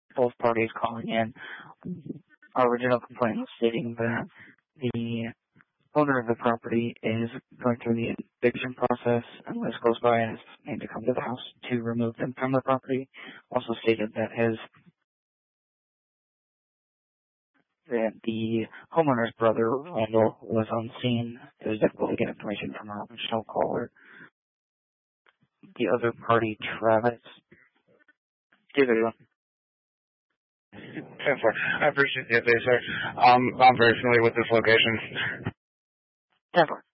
both parties calling in. Our original complaint was stating that the owner of the property is going through the eviction process unless goes by and is made to come to the house to remove them from the property. Also stated that the homeowner's brother, Randall, was on scene. It was difficult to get information from our original caller. The other party, Travis. Give it one. I appreciate the update, sir. I'm very familiar with this location. 10-4.